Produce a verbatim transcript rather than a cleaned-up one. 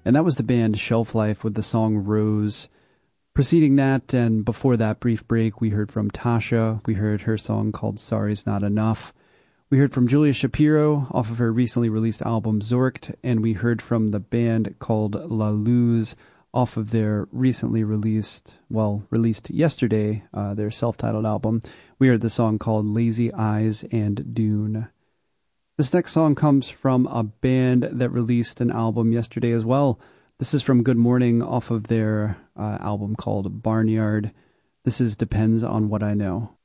And that was the band Shelf Life with the song Rose. Preceding that, and before that brief break, we heard from Tasha. We heard her song called Sorry's Not Enough. We heard from Julia Shapiro off of her recently released album Zorkt, and we heard from the band called La Luz off of their recently released, well, released yesterday, uh, their self-titled album. We heard the song called Lazy Eyes and Dune. This next song comes from a band that released an album yesterday as well. This is from Good Morning off of their uh, album called Barnyard. This is Depends on What I Know.